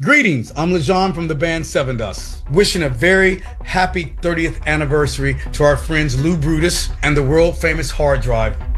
Greetings, I'm Lejon from the band Seven Dust, wishing a very happy 30th anniversary to our friends Lou Brutus and the world famous Hard Drive